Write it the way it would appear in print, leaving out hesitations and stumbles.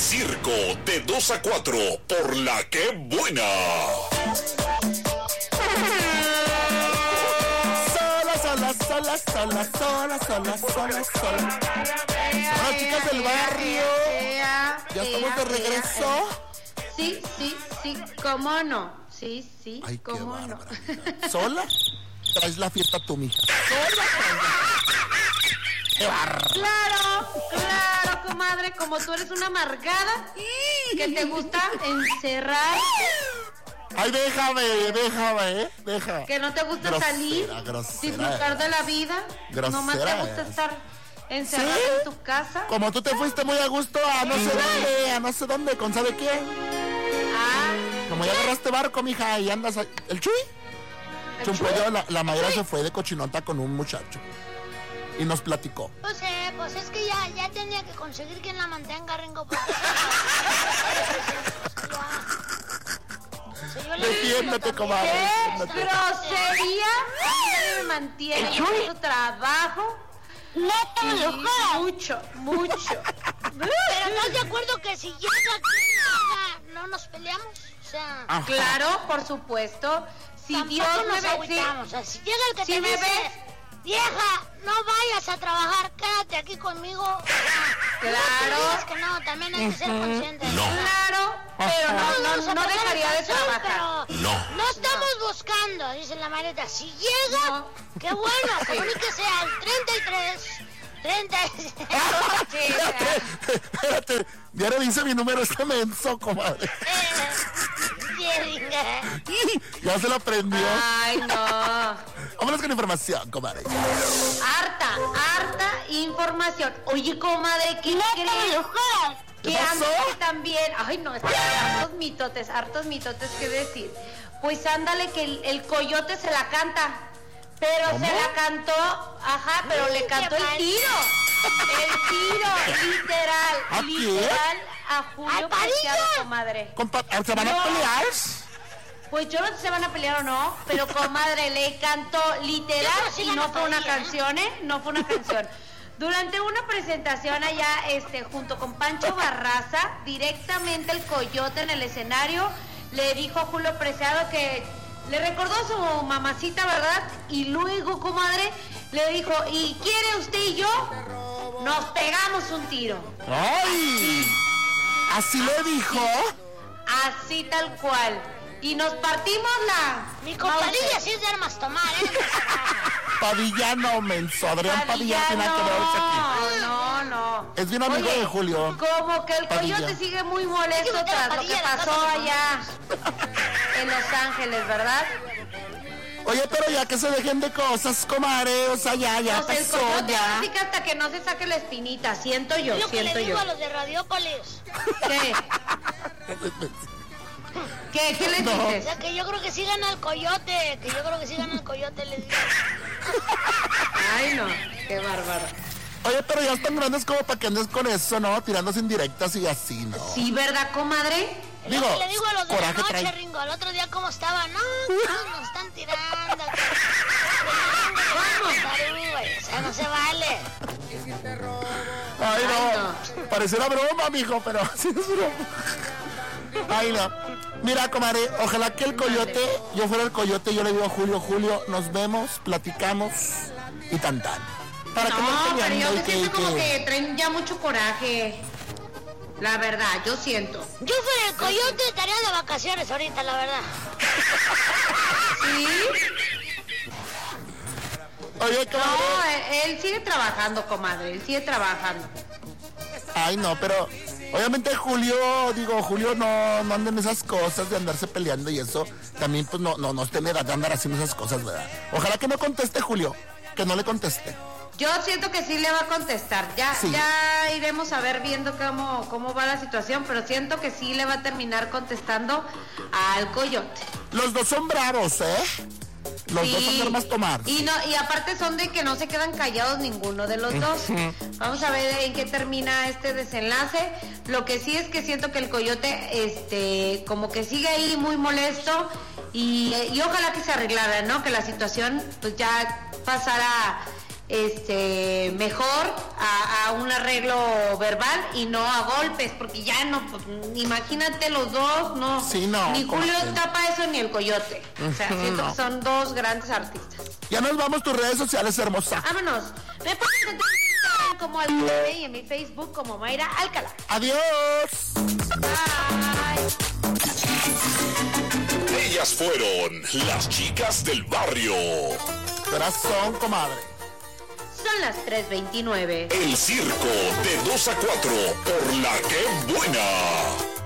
Circo de 2 a 4 por La Que Buena. Sola. Hola, chicas del barrio. ¿Ya estamos de regreso? Sí, cómo no. Sí, ay, cómo no. ¿Sola? Traes la fiesta tú, mija. ¿Sola? ¡Qué barra! Claro, comadre, como tú eres una amargada que te gusta encerrar. Ay, déjame. Que no te gusta salir, disfrutar de la vida. Nomás te gusta estar encerrado en tu casa. Como tú te fuiste muy a gusto a no sé dónde, ¿con sabe quién? Como ya agarraste barco, mija, y andas ahí. ¿El Chuy? La Mayra se fue de cochinota con un muchacho y nos platicó. Pues es que ya tenía que conseguir quien la mantenga, Ringo. Defiéndete, comadre. ¡Qué grosería! Me mantiene en su trabajo. Mucho. Pero ¿estás de acuerdo que si llega aquí no nos peleamos? O sea, claro, por supuesto. Si Dios nos agüitamos. O sea, si llega el que te dice, vieja, no vayas a trabajar, quédate aquí conmigo. Claro. Es que no, también hay que ser consciente. No. Claro, pero no dejaría de trabajar. No estamos buscando, dice la Mareta. Si llega, qué bueno, que sea el 33. Espérate, diario dice mi número, este menso, comadre. Ya se lo aprendió. Ay, no. Vámonos con información, comadre. Harta información. Oye, comadre, ¿qué crees? Que ándale también. Ay, no, hartos mitotes que decir. Pues ándale que el coyote se la canta. Pero ¿cómo? Se la cantó, pero le cantó el tiro. Literal a Julio Preciado, comadre. ¿Se van a pelear? Pues yo no sé si se van a pelear o no, pero comadre, le cantó literal y no fue una canción, No fue una canción. Durante una presentación allá, junto con Pancho Barraza, directamente el coyote en el escenario le dijo a Julio Preciado que le recordó a su mamacita, ¿verdad? Y luego, comadre, le dijo, ¿y quiere usted y yo? Nos pegamos un tiro. ¡Ay! ¿Así le dijo? Así tal cual. Y nos partimos Mi compadilla sí es de armas tomar, Padillano, menso. Adrián Padilla tiene que verse aquí. No. Es bien amigo de Julio. Como que el coyote sigue muy molesto tras lo que pasó allá en Los Ángeles, ¿verdad? Oye, pero ya que se dejen de cosas, comadre, o sea, ya pues pasó, el coyote ya. así que hasta que no se saque la espinita, siento yo. Lo que le digo a los de Radiópolis. ¿Qué le dices? O sea, que yo creo que sí gana el coyote, le digo. Ay, no, qué bárbaro. Oye, pero ya están grandes como para que andes con eso, ¿no? Tirándose indirectas y así, ¿no? Sí, ¿verdad, comadre? Lo que le digo a los de la noche, trae. Ringo, el otro día cómo estaban. No, nos están tirando. O sea, no se vale. Ay, no. Pareciera broma, mijo, pero sí es broma. Ay, no. Mira, comadre, ojalá que el coyote, yo fuera el coyote, yo le digo a Julio, nos vemos, platicamos y tan. Para que no pero yo me siento como que traen ya mucho coraje. La verdad, yo siento. Yo fuera el coyote, estaría de vacaciones ahorita, la verdad. ¿Sí? Oye, comadre. No, él sigue trabajando, comadre, él sigue trabajando. Ay, no, pero obviamente Julio no anda en esas cosas de andarse peleando y eso. También pues no está en edad de andar haciendo esas cosas, ¿verdad? Ojalá que no conteste Julio, que no le conteste. Yo siento que sí le va a contestar. Ya iremos a ver viendo cómo va la situación, pero siento que sí le va a terminar contestando al coyote. Los dos son bravos, ¿eh? Los dos son armas tomar. Y aparte son de que no se quedan callados ninguno de los dos. Vamos a ver en qué termina este desenlace. Lo que sí es que siento que el coyote como que sigue ahí muy molesto y ojalá que se arreglara, ¿no? Que la situación pues ya pasara mejor a un arreglo verbal y no a golpes, porque ya no, pues, imagínate los dos, no. Sí, no. Ni Julio tapa eso ni el Coyote. O sea, siento que son dos grandes artistas. Ya nos vamos, tus redes sociales, hermosa. Vámonos. Me pueden encontrar como Alcalá y en mi Facebook como Mayra Alcalá. Adiós. Bye. Ellas fueron las chicas del barrio. Corazón, comadre. Son las 3:29. El circo de 2 a 4 por La Que Buena.